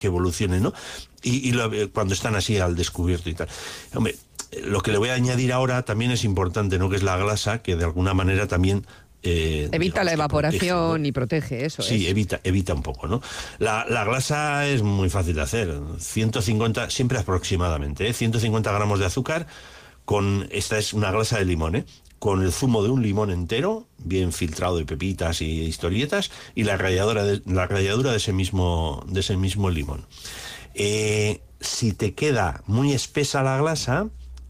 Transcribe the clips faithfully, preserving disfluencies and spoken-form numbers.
que evolucionen, ¿no? Y, y lo, cuando están así al descubierto y tal. Hombre, lo que le voy a añadir ahora también es importante, ¿no? Que es la glasa, que de alguna manera también... Eh, evita la evaporación protege, ¿no? Y protege, eso Sí, es. evita, evita un poco, ¿no? La, la glasa es muy fácil de hacer. ciento cincuenta, siempre aproximadamente, ¿eh? ciento cincuenta gramos de azúcar con... Esta es una glasa de limón, ¿eh? Con el zumo de un limón entero, bien filtrado de pepitas y historietas, y la ralladura de, la ralladura de ese mismo, de ese mismo limón. Eh, si te queda muy espesa la glasa...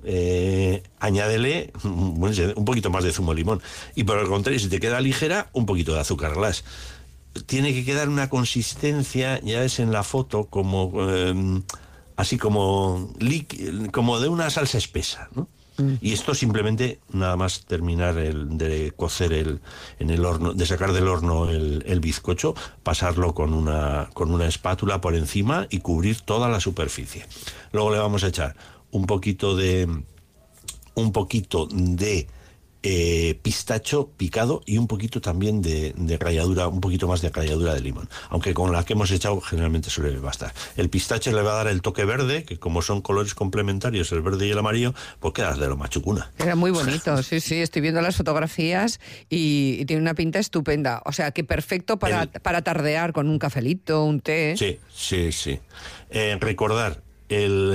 Eh, añádele bueno, un poquito más de zumo de limón, y por el contrario, si te queda ligera, un poquito de azúcar glass. Tiene que quedar una consistencia, ya ves en la foto, como eh, así como como de una salsa espesa, ¿no? Mm. Y esto simplemente nada más terminar el, de cocer el, en el horno, de sacar del horno el, el bizcocho, pasarlo con una con una espátula por encima y cubrir toda la superficie. Luego le vamos a echar un poquito de un poquito de eh, pistacho picado y un poquito también de, de ralladura, un poquito más de ralladura de limón, aunque con la que hemos echado generalmente suele bastar. El pistacho le va a dar el toque verde, que como son colores complementarios, el verde y el amarillo, pues quedas de lo machucuna. Era muy bonito, sí, sí, estoy viendo las fotografías y, y tiene una pinta estupenda, o sea que perfecto para, el, para tardear con un cafelito, un té. Sí, sí, sí. Eh, recordar El,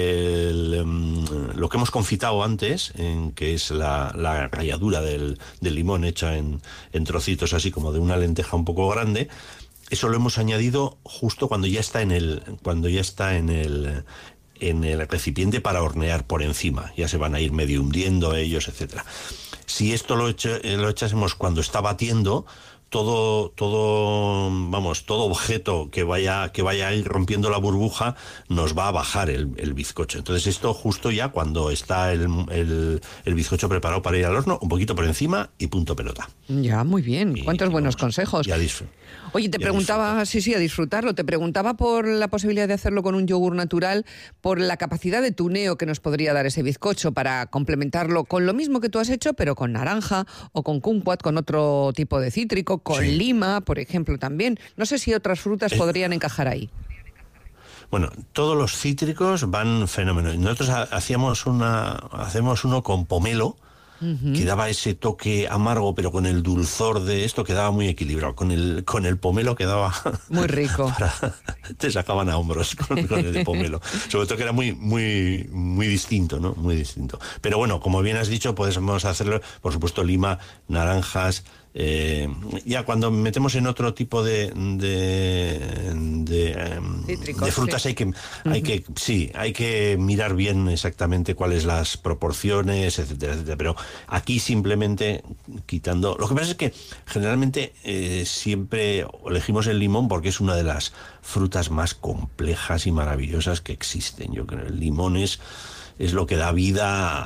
el, um, lo que hemos confitado antes, en, que es la, la ralladura del, del limón hecha en, en trocitos así como de una lenteja un poco grande, eso lo hemos añadido justo cuando ya está en el cuando ya está en el en el recipiente para hornear por encima, ya se van a ir medio hundiendo ellos, etcétera. Si esto lo, eche, lo echásemos cuando está batiendo, todo todo vamos todo objeto que vaya que vaya a ir rompiendo la burbuja nos va a bajar el, el bizcocho. Entonces esto justo ya cuando está el, el, el bizcocho preparado para ir al horno, un poquito por encima y punto pelota. Ya, muy bien. Y, cuántos y buenos vamos, consejos. Ya disfr- Oye, te ya preguntaba, disfrutar. sí, sí, a disfrutarlo. Te preguntaba por la posibilidad de hacerlo con un yogur natural, por la capacidad de tuneo que nos podría dar ese bizcocho para complementarlo con lo mismo que tú has hecho, pero con naranja o con kumquat, con otro tipo de cítrico, con sí. lima, por ejemplo, también. No sé si otras frutas eh. podrían encajar ahí. Bueno, todos los cítricos van fenómeno. Nosotros hacíamos una, hacemos uno con pomelo, uh-huh. que daba ese toque amargo, pero con el dulzor de esto quedaba muy equilibrado. Con el, con el pomelo quedaba... Muy rico. Para, te sacaban a hombros con, con el de pomelo. Sobre todo que era muy, muy, muy distinto, ¿no? Muy distinto. Pero bueno, como bien has dicho, podemos hacerlo, por supuesto, lima, naranjas... Eh, ya cuando metemos en otro tipo de de, de, Cítricos, de frutas sí. hay que uh-huh. hay que sí hay que mirar bien exactamente cuáles las proporciones, etcétera, etcétera. Pero aquí simplemente quitando. Lo que pasa es que generalmente eh, siempre elegimos el limón porque es una de las frutas más complejas y maravillosas que existen. Yo creo que el limón es es lo que da vida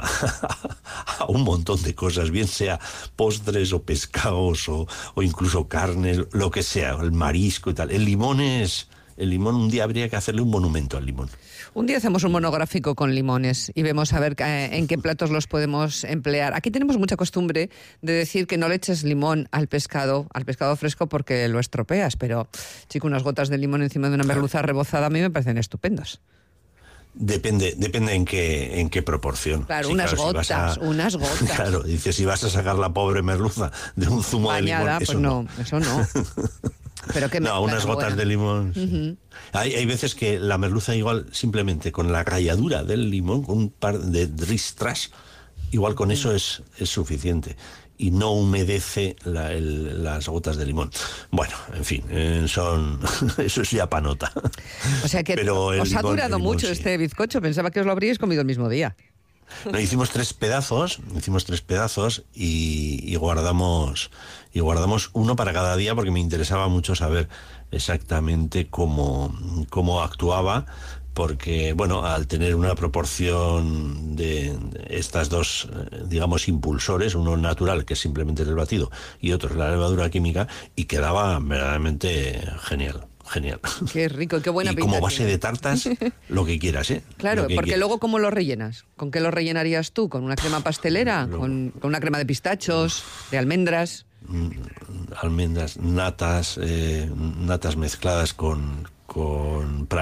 a un montón de cosas, bien sea postres o pescados o, o incluso carnes, lo que sea, el marisco y tal. El limón es... El limón, un día habría que hacerle un monumento al limón. Un día hacemos un monográfico con limones y vemos a ver en qué platos los podemos emplear. Aquí tenemos mucha costumbre de decir que no le eches limón al pescado, al pescado fresco porque lo estropeas, pero, chico, unas gotas de limón encima de una merluza rebozada a mí me parecen estupendos. Depende, depende en qué en qué proporción. Claro, sí, unas claro, gotas, si vas a, unas gotas. Claro, dices, si vas a sacar la pobre merluza de un zumo bañada, de limón, pues no, no, eso no. Pero que no, unas gotas buena. de limón. Sí. Uh-huh. Hay, hay veces que la merluza igual simplemente con la ralladura del limón, con un par de ristras, igual con uh-huh. eso es, es suficiente. Y no humedece la, el, las gotas de limón. Bueno, en fin, eh, son eso es ya panota. O sea que Pero os limón, ha durado limón, mucho sí. este bizcocho. Pensaba que os lo habríais comido el mismo día. No, hicimos tres pedazos, hicimos tres pedazos y, y guardamos y guardamos uno para cada día porque me interesaba mucho saber exactamente cómo, cómo actuaba. Porque, bueno, al tener una proporción de estas dos, digamos, impulsores, uno natural, que es simplemente el batido, y otro la levadura química, y quedaba verdaderamente genial. Genial. Qué rico, qué buena pinta. Y como base tiene. de tartas, lo que quieras, ¿eh? Claro, porque quieras. Luego, ¿cómo lo rellenas? ¿Con qué lo rellenarías tú? ¿Con una crema pastelera? Luego, ¿Con, ¿Con una crema de pistachos? ¿De almendras? Almendras, natas, eh, natas mezcladas con, con